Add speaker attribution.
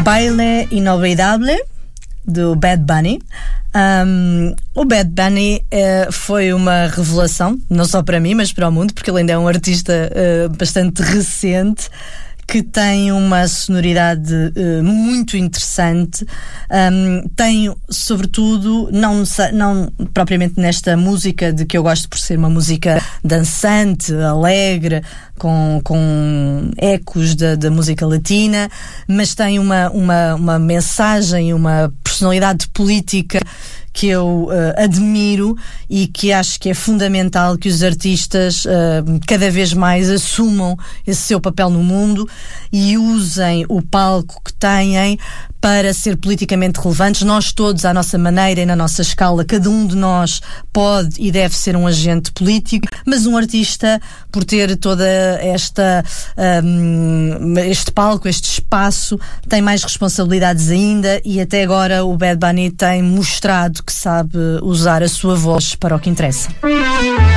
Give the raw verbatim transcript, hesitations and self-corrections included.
Speaker 1: Baile Inolvidable, do Bad Bunny. Um, o Bad Bunny uh, foi uma revelação, não só para mim, mas para o mundo, porque ele ainda é um artista uh, bastante recente, que tem uma sonoridade uh, muito interessante. Um, tem, sobretudo, não, não propriamente nesta música de que eu gosto por ser uma música dançante, alegre, com, com ecos da, da música latina, mas tem uma, uma, uma mensagem, uma personalidade política que eu uh, admiro e que acho que é fundamental que os artistas uh, cada vez mais assumam esse seu papel no mundo e usem o palco que têm para ser politicamente relevantes. Nós todos, à nossa maneira e na nossa escala, cada um de nós pode e deve ser um agente político, mas um artista, por ter toda esta um, este palco, este espaço, tem mais responsabilidades ainda, e até agora o Bad Bunny tem mostrado que sabe usar a sua voz para o que interessa.